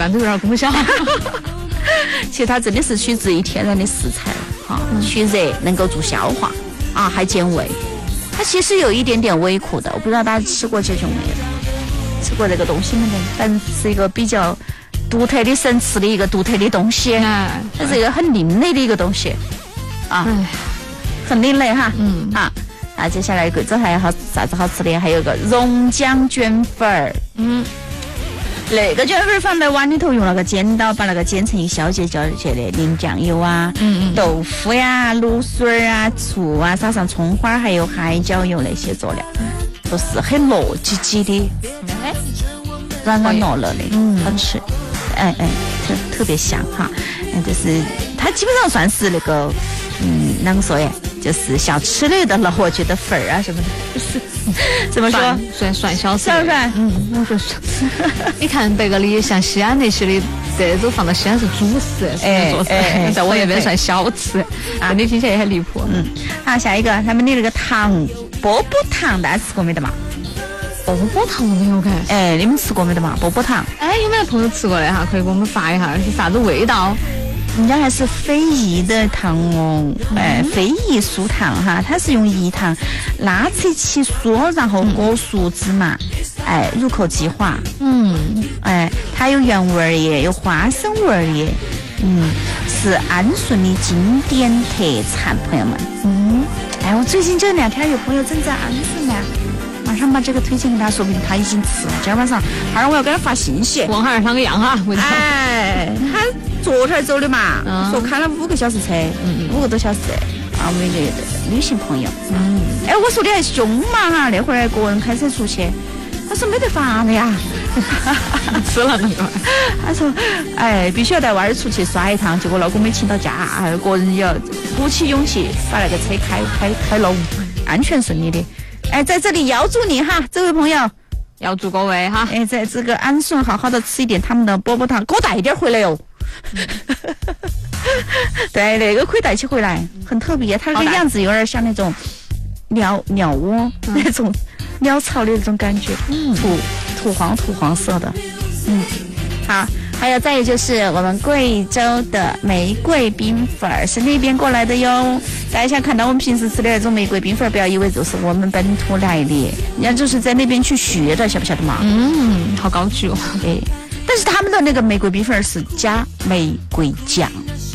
饭都有点功效。 其实它真的是取自于天然的食材哈，去热能够助消化啊，还健胃。它其实有一点点微苦的，我不知道大家吃过这种没有？吃过这个东西没有？但是一个比较独特的神吃的一个独特的东西，它是一个很另类的一个东西啊，很另类哈。啊，接下来贵州还有啥子好吃的？还有个榕姜卷粉儿。那个卷粉放在碗里头，用那个剪刀把那个剪成一小节小节的，淋酱油啊、豆腐呀、卤水啊、醋啊，撒上葱花还有海椒油那些佐料，都是很糯叽叽的，软软糯糯的，好吃。特别香哈。就是它基本上算是那个啷个说呀？就是小吃类的了，我觉得粉儿啊什么的，就是怎么说算小吃， 算不算？ 我说是。你看别个的像西安那些的，这都放到西安是主食，做菜，在我那边算小吃，你听起来也很离谱。 好，下一个他们的那个饽饽糖，大家吃过没得嘛？ 饽饽糖我没有看。 你们吃过没得嘛？饽饽糖。 有没有朋友吃过的哈？可以给我们发一下是啥子味道？ 人家还是非遗的糖哦，非遗酥糖哈，它是用饴糖拉扯起酥，然后裹熟芝麻，入口即化。它有原味儿耶，有花生味儿耶，是安顺的经典特产，朋友们。我最近这2天有朋友正在安顺呢，马上把这个推荐给他，说不定他已经吃了。今儿晚上还让我要给他发信息， 往海上个样哈， 他昨天走的嘛，说开了5个小时车，5个多小时啊，我们的旅行朋友。我说你还凶嘛哈，那会儿个人开车出去，他说没得法的呀， 吃了那个， 他说必须要带娃儿出去耍一趟，结果老公没请到假，个人要鼓起勇气把那个车开喽，安全顺利的。在这里要祝你哈，这位朋友， 要祝各位哈， 在这个安顺好好的吃一点他们的饽饽糖，给我带一点回来哟。对，那个可以带起回来，很特别，它那个样子有点像那种鸟窝那种鸟巢的那种感觉，土黄色的。好，还有再有就是我们贵州的玫瑰冰粉儿是那边过来的哟。大家想看到我们平时吃的那种玫瑰冰粉儿，不要以为就是我们本土来的，人家就是在那边去学的，晓不晓得嘛？ 好高级哦。 对，但是他们的那个玫瑰冰粉儿是加玫瑰酱，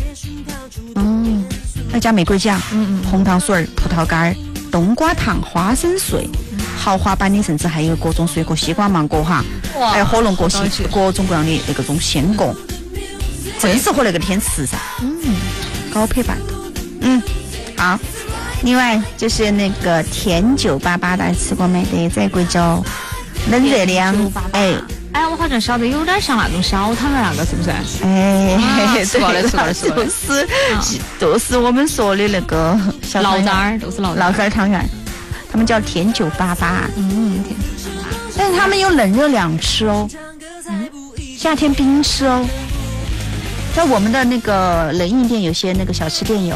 要加玫瑰酱，红糖水、葡萄干、冬瓜糖、花生碎。豪华版的甚至还有各种水果，西瓜、芒果哈，还有火龙果、各种各样的那个种鲜果，正适合那个天吃噻。高配版的。好。另外就是那个甜988，大家吃过没得？在贵州冷热量。 我好像晓得有点像那种小汤圆那个，是不是？吃过的，就是我们说的那个小醪糟，都是醪糟汤圆。他们叫甜988，但是他们有冷热两吃哦，夏天冰吃哦，在我们的那个冷饮店有些那个小吃店有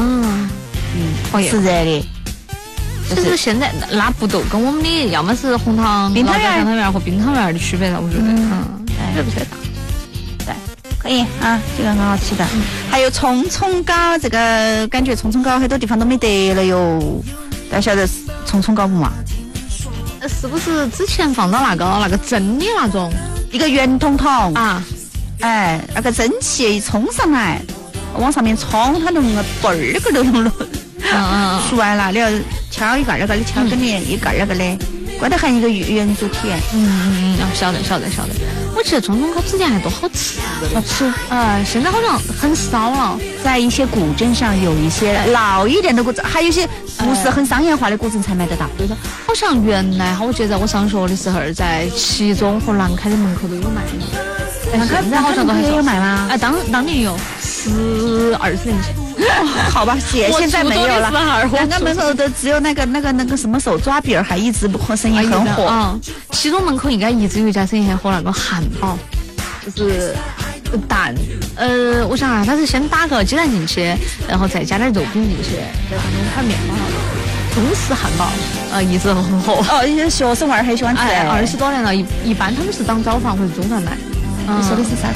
是热的。 就是现在那不都跟我们的要么是红糖冰汤圆和冰汤圆的区别了，我觉得这不太大。 对，可以啊，这个很好吃的。还有葱葱糕，这个感觉葱葱糕很多地方都没得了哟。大家晓得葱葱糕不嘛？ 是不是之前放到那个蒸的那种一个圆筒筒啊？ 那个蒸汽一冲上来，往上面冲，它那个嘣儿个都弄了。熟完了，你要敲一盖那个的，敲跟连一盖那个的，怪得含一个圆柱体。 晓得。我记得葱葱糕之前还多好吃，现在好像很少了。 在一些古镇上有一些老一点的古镇，还有一些不是很商业化的古镇才买得到。 对的，好像原来我记得我上学的时候，在七中和南开的门口都有卖的。现在好像都还有卖吗？ 当年有，20年前。 好吧，现在没有了。两个门口都只有那个什么手抓饼，还一直生意很火。 七中门口应该一直有一家生意很火，那个汉堡，就是蛋。我想啊，他是先打个鸡蛋进去，然后再加点肉饼进去，再放点块面包。中式汉堡，一直很火。 学生娃儿很喜欢吃。 20多年了，一般他们是当早饭或者中饭卖。 你说的是啥？